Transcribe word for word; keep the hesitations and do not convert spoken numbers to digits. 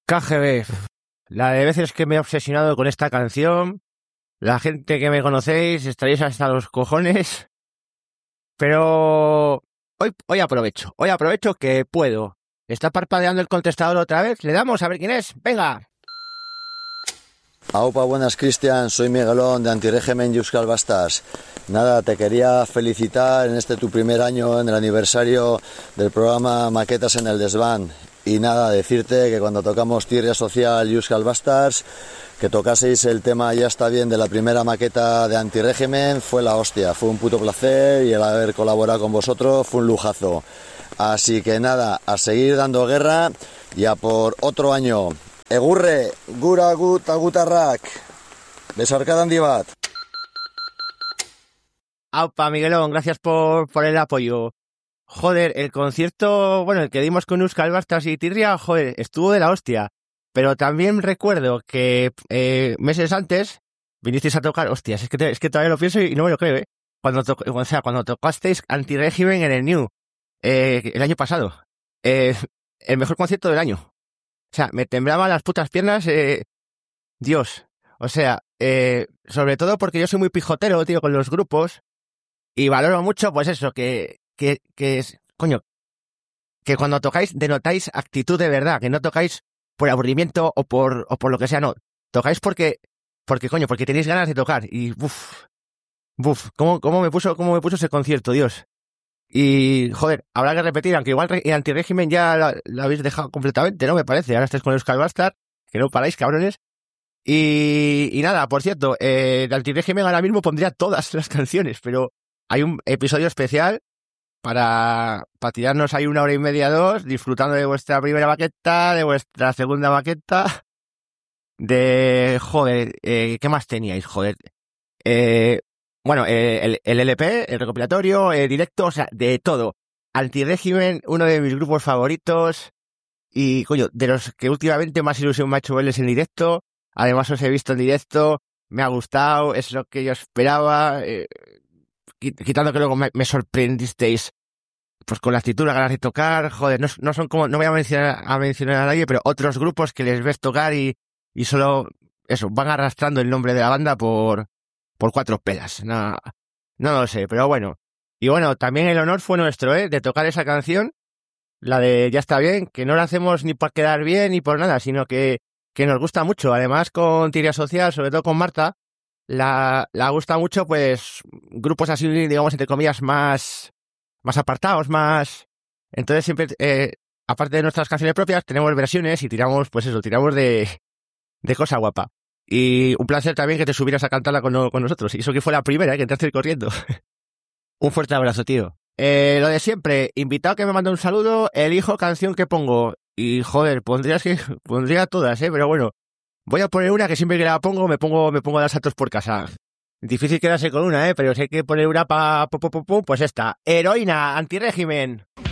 K G B. La de veces que me he obsesionado con esta canción. La gente que me conocéis estaréis hasta los cojones. Pero hoy, hoy aprovecho. Hoy aprovecho que puedo. Está parpadeando el contestador otra vez. Le damos a ver quién es. Venga. Aupa, buenas, Cristian, soy Miguelón de Antirégimen y Euskal Bastas. Nada, te quería felicitar en este tu primer año, en el aniversario del programa Maquetas en el Desván. Y nada, decirte que cuando tocamos Tirria Social y Euskal Bastas, que tocaseis el tema Ya está bien de la primera maqueta de Antirégimen, fue la hostia, fue un puto placer y el haber colaborado con vosotros fue un lujazo. Así que nada, a seguir dando guerra y a por otro año. Egurre, gura gut agutarrak, besarkada handi bat. Aupa, Miguelón, gracias por, por el apoyo. Joder, el concierto, bueno, el que dimos con Euskal Bastas y Tirria, joder, estuvo de la hostia. Pero también recuerdo que eh, meses antes vinisteis a tocar, hostias, es que, te, es que todavía lo pienso y no me lo creo, ¿eh? Cuando, to, o sea, cuando tocasteis Antirégimen en el New, eh, el año pasado. Eh, el mejor concierto del año. O sea, me temblaban las putas piernas, eh, Dios. O sea, eh, sobre todo porque yo soy muy pijotero, tío, con los grupos. Y valoro mucho, pues eso, que, que, que es, coño, que cuando tocáis denotáis actitud de verdad, que no tocáis por aburrimiento o por, o por lo que sea, no. Tocáis porque, porque coño, porque tenéis ganas de tocar. Y, buf, buf, cómo, cómo me puso, cómo me puso ese concierto, Dios. Y, joder, habrá que repetir, aunque igual el Antirégimen ya lo, lo habéis dejado completamente, ¿no? Me parece. Ahora estáis con Euskal Bastas, que no paráis, cabrones. Y, y nada, por cierto, eh, el Antirégimen ahora mismo pondría todas las canciones, pero hay un episodio especial para, para tirarnos ahí una hora y media, dos, disfrutando de vuestra primera maqueta, de vuestra segunda maqueta, de, joder, eh, ¿qué más teníais? Joder, eh, bueno, eh, el, el L P, el recopilatorio, el directo, o sea, de todo. Antirégimen, uno de mis grupos favoritos, y, coño, de los que últimamente más ilusión me ha hecho verles en directo. Además os he visto en directo, me ha gustado, es lo que yo esperaba, eh, quitando que luego me, me sorprendisteis pues con la actitud, las ganas de tocar, joder, no, no son como, no voy a mencionar a mencionar a nadie, pero otros grupos que les ves tocar y, y solo, eso, van arrastrando el nombre de la banda por, por cuatro pelas, no, no lo sé, pero bueno. Y bueno, también el honor fue nuestro, eh, de tocar esa canción, la de Ya está bien, que no la hacemos ni por quedar bien ni por nada, sino que que nos gusta mucho. Además, con Tirria Social, sobre todo con Marta, la, la gusta mucho, pues, grupos así, digamos, entre comillas, más, más apartados, más... Entonces siempre, eh, aparte de nuestras canciones propias, tenemos versiones y tiramos, pues eso, tiramos de, de cosa guapa. Y un placer también que te subieras a cantarla con, con nosotros. Y eso que fue la primera, ¿eh? Que entraste corriendo. Un fuerte abrazo, tío. Eh, lo de siempre, invitado que me manda un saludo, elijo canción que pongo. Y joder, pondrías que, pondría todas, eh, pero bueno, voy a poner una que siempre que la pongo, me pongo, me pongo a dar saltos por casa. Difícil quedarse con una, eh, pero si hay que poner una pa, pa, pa, pa, pa, pues esta. Heroína, Antirégimen.